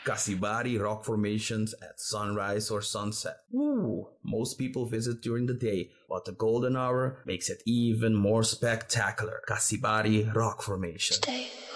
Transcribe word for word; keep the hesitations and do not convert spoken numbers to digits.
Casibari rock formations at sunrise or sunset. Woo! Most people visit during the day, but the golden hour makes it even more spectacular. Casibari rock formation. Stay.